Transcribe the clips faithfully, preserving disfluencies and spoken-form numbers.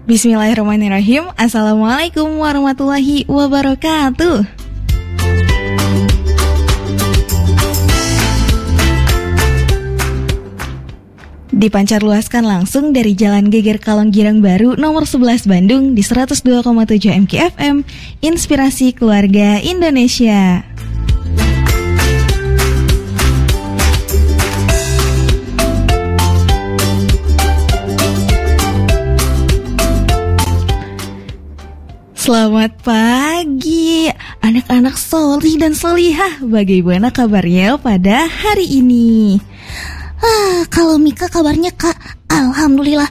Bismillahirrahmanirrahim. Assalamualaikum warahmatullahi wabarakatuh. Dipancarluaskan langsung dari Jalan Geger Kalong Girang Baru nomor sebelas Bandung di seratus dua koma tujuh M K F M, Inspirasi Keluarga Indonesia. Selamat pagi anak-anak solih dan solihah. Bagaimana kabarnya pada hari ini? Ah, kalau Mika kabarnya Kak, alhamdulillah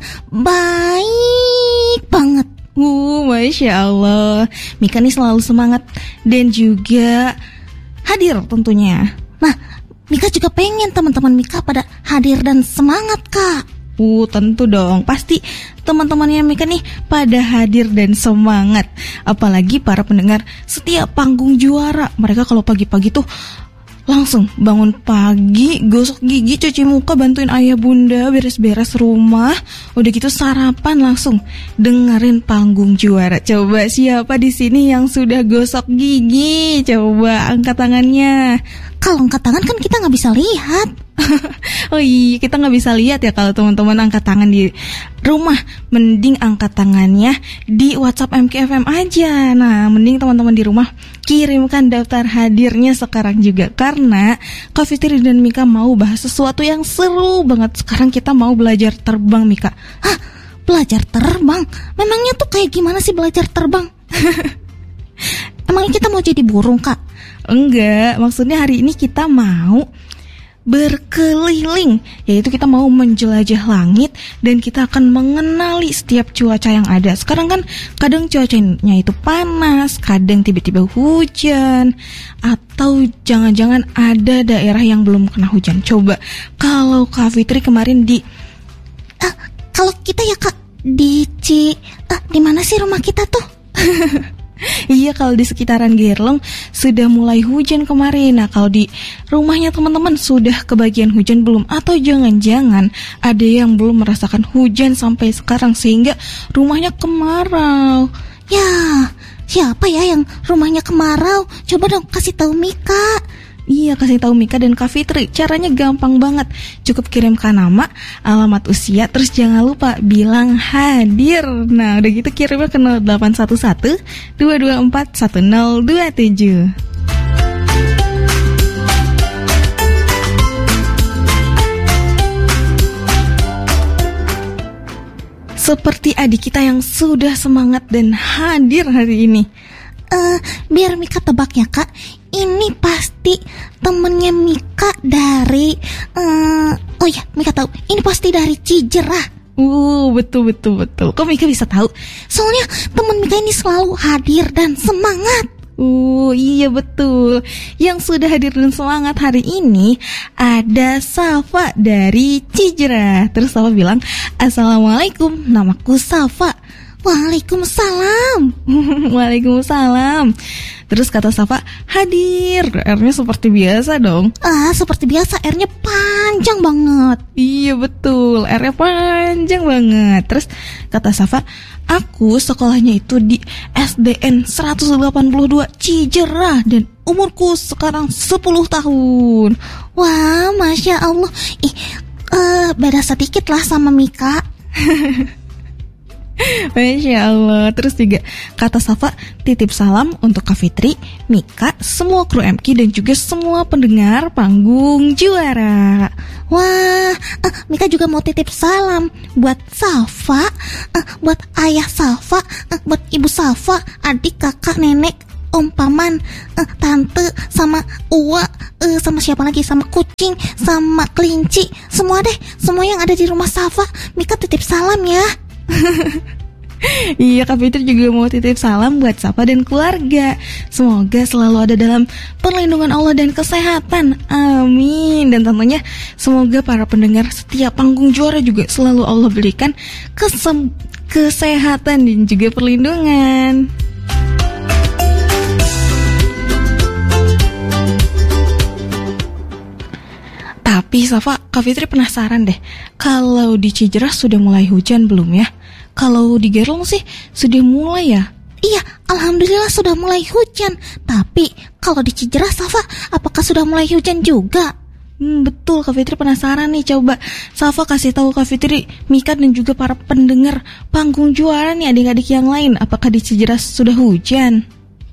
baik banget. Uh, Masya Allah, Mika nih selalu semangat dan juga hadir tentunya. Nah, Mika juga pengen teman-teman Mika pada hadir dan semangat Kak. Uh, tentu dong, pasti teman-temannya Mika nih pada hadir dan semangat. Apalagi para pendengar setiap panggung juara. Mereka kalau pagi-pagi tuh langsung bangun pagi, gosok gigi, cuci muka, bantuin ayah bunda beres-beres rumah. Udah gitu sarapan, langsung dengerin panggung juara. Coba siapa di sini yang sudah gosok gigi? Coba angkat tangannya. Kalau angkat tangan kan kita nggak bisa lihat. Oh iya, kita nggak bisa lihat ya kalau teman-teman angkat tangan di rumah. Mending angkat tangannya di WhatsApp M K F M aja. Nah, mending teman-teman di rumah kirimkan daftar hadirnya sekarang juga, karena Kak Fitri dan Mika mau bahas sesuatu yang seru banget. Sekarang kita mau belajar terbang, Mika. Hah? Belajar terbang? Memangnya tuh kayak gimana sih belajar terbang? Emangnya kita mau jadi burung, Kak? Enggak, maksudnya hari ini kita mau berkeliling, yaitu kita mau menjelajah langit dan kita akan mengenali setiap cuaca yang ada. Sekarang kan kadang cuacanya itu panas, kadang tiba-tiba hujan, atau jangan-jangan ada daerah yang belum kena hujan. Coba kalau Kak Fitri kemarin di ah, kalau kita ya Kak di Ci ah, di mana sih rumah kita tuh? Iya, kalau di sekitaran Gerlong sudah mulai hujan kemarin. Nah, kalau di rumahnya teman-teman sudah kebagian hujan belum? Atau jangan-jangan ada yang belum merasakan hujan sampai sekarang sehingga rumahnya kemarau? Ya, siapa ya yang rumahnya kemarau? Coba dong kasih tahu Mika. Iya, kasih tahu Mika dan Kak Fitri. Caranya gampang banget. Cukup kirimkan nama, alamat usia, terus jangan lupa bilang hadir. Nah, udah gitu kirimnya ke nol delapan satu satu dua dua empat satu nol dua tujuh. Seperti adik kita yang sudah semangat dan hadir hari ini. Uh, biar Mika tebak ya Kak, ini pasti temennya Mika dari uh, oh ya Mika tahu, ini pasti dari Cijerah. Uh betul betul betul. Kok Mika bisa tahu? Soalnya temen Mika ini selalu hadir dan semangat. Uh iya betul. Yang sudah hadir dan semangat hari ini ada Safa dari Cijerah. Terus Safa bilang, Assalamualaikum, namaku Safa. Waalaikumsalam. Waalaikumsalam. Terus kata Safa, hadir. R-nya seperti biasa dong. Ah, seperti biasa, R-nya panjang banget. Iya betul, R-nya panjang banget. Terus kata Safa, aku sekolahnya itu di S D N seratus delapan puluh dua Cijerah dan umurku sekarang sepuluh tahun. Wah, Masya Allah. Ih, uh, beda sedikit lah sama Mika. Masya Allah. Terus juga kata Safa, titip salam untuk Kak Fitri, Mika, semua kru M K dan juga semua pendengar panggung juara. Wah, uh, Mika juga mau titip salam buat Safa, uh, buat ayah Safa, uh, buat ibu Safa, adik, kakak, nenek, om, paman, uh, tante, sama uwa, uh, sama siapa lagi, sama kucing, sama kelinci, semua deh, semua yang ada di rumah Safa, Mika titip salam ya. Iya, Kak Fitri juga mau titip salam buat Safa dan keluarga. Semoga selalu ada dalam perlindungan Allah dan kesehatan. Amin. Dan tentunya semoga para pendengar setiap panggung juara juga selalu Allah berikan kesem- kesehatan dan juga perlindungan. Tapi Safa, Kak Fitri penasaran deh, kalau di Cijerah sudah mulai hujan belum ya? Kalau di Gerlong sih sudah mulai ya? Iya, alhamdulillah sudah mulai hujan. Tapi kalau di Cijerah, Safa, apakah sudah mulai hujan juga? Hmm, betul, Kak Fitri penasaran nih. Coba Safa kasih tahu Kak Fitri, Mika dan juga para pendengar panggung juara nih adik-adik yang lain, apakah di Cijerah sudah hujan?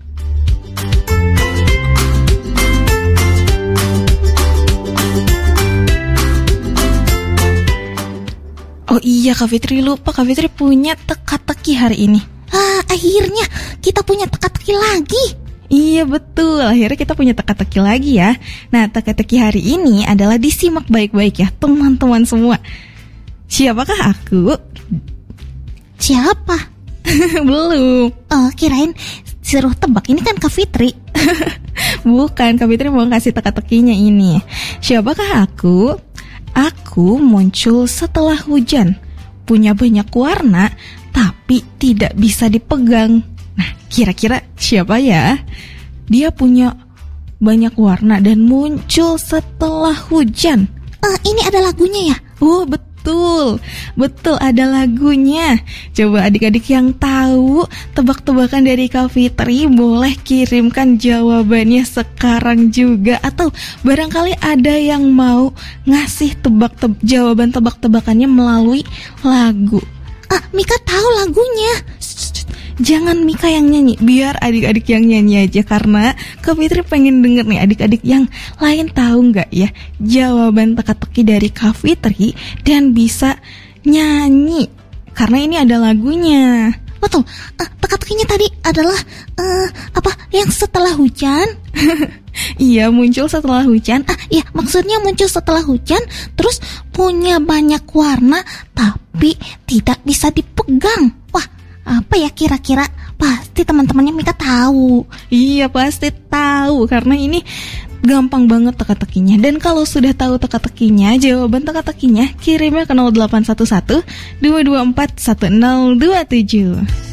Oh iya, Kak Fitri lupa, Kak Fitri punya teka-teki hari ini. Ah, akhirnya kita punya teka-teki lagi. Iya betul, akhirnya kita punya teka-teki lagi ya. Nah, teka-teki hari ini adalah disimak baik-baik ya teman-teman semua. Siapakah aku? Siapa? Belum. Oh, kirain suruh tebak, ini kan Kak Fitri. Bukan, Kak Fitri mau kasih teka-tekinya ini. Siapakah aku? Aku muncul setelah hujan, punya banyak warna, tapi tidak bisa dipegang. Nah, kira-kira siapa ya? Dia punya banyak warna dan muncul setelah hujan. Uh, ini ada lagunya ya? Oh, betul. Betul, ada lagunya. Coba adik-adik yang tahu tebak-tebakan dari Kak Fitri boleh kirimkan jawabannya sekarang juga. Atau barangkali ada yang mau ngasih tebak te- jawaban tebak-tebakannya melalui lagu. Ah, Mika tahu lagunya. Jangan Mika yang nyanyi, biar adik-adik yang nyanyi aja. Karena Kak Fitri pengen denger nih adik-adik yang lain tahu nggak ya jawaban teka-teki dari Kak Fitri dan bisa nyanyi. Karena ini ada lagunya. Betul, uh, teka-tekinya tadi adalah uh, apa yang setelah hujan? Iya, muncul setelah hujan. Ah, iya, maksudnya muncul setelah hujan, terus punya banyak warna, tapi tidak bisa dipegang. Wah, apa ya kira-kira? Pasti teman-temannya Mika tahu. Iya, pasti tahu karena ini gampang banget teka-tekinya. Dan kalau sudah tahu teka-tekinya, jawaban teka-tekinya kirimnya ke nol delapan satu satu dua dua empat satu nol dua tujuh.